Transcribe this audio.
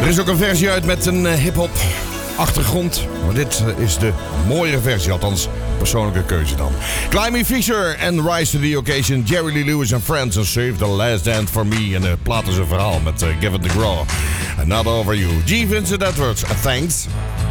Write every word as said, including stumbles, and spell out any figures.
is ook een versie uit met een uh, hip-hop achtergrond. Maar dit uh, is de mooiere versie, althans persoonlijke keuze dan. Climby Fisher en Rise to the Occasion, Jerry Lee Lewis and Friends and Save the Last Dance for Me. En de plaat is een verhaal met uh, Gavin DeGraw. And Not Over You. G. Vincent Edwards, uh, thanks.